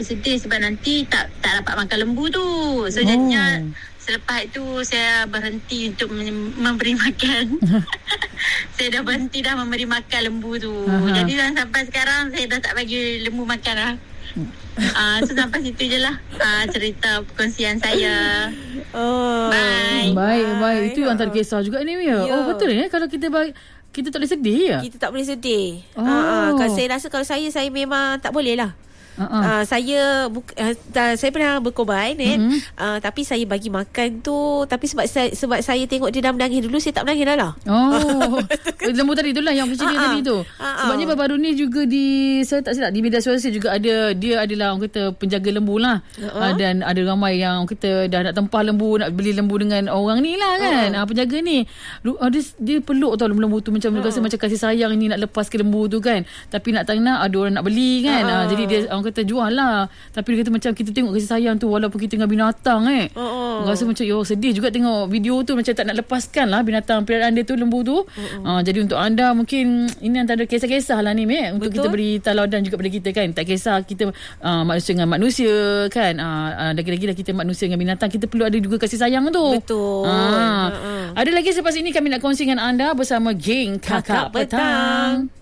Sedih sebab nanti tak dapat makan lembu tu. So jadinya selepas itu saya berhenti untuk memberi makan. Saya dah berhenti dah memberi makan lembu tu. Jadi sampai sekarang saya dah tak bagi lembu makan lah. So sampai situ je lah cerita perkongsian saya. Bye. Baik. Itu antara kisah juga ni, Mia. Betul kalau kita tak boleh sedih ya? Kita tak boleh sedih. Kalau saya rasa kalau saya memang tak boleh lah. Saya pernah berkorban tapi saya bagi makan tu, tapi sebab saya tengok dia dah menangis dulu, saya tak menangis dah lah. Lembu tadi itulah yang kecil tadi tu. Sebabnya baru-baru ni juga saya tak silap di media sosial juga ada, dia adalah orang kata penjaga lembu lah. Dan ada ramai yang orang kata dah nak tempah lembu, nak beli lembu dengan orang ni lah kan. Penjaga ni dia peluk tau lembu tu, macam rasa macam kasih sayang ni, nak lepas ke lembu tu kan. Tapi nak ada orang nak beli kan. Jadi dia orang kata jual lah. Tapi dia kata macam kita tengok kasih sayang tu walaupun kita dengan binatang rasa macam sedih juga tengok video tu, macam tak nak lepaskan lah binatang peliharaan dia tu, lembu tu. Jadi untuk anda mungkin ini antara kisah-kisah lah ni untuk kita beri tauladan juga pada kita kan. Tak kisah kita manusia dengan manusia kan, lagi-lagi dah kita manusia dengan binatang, kita perlu ada juga kasih sayang tu. Betul. Ada lagi selepas ini kami nak kongsi dengan anda bersama geng Kakak Petang.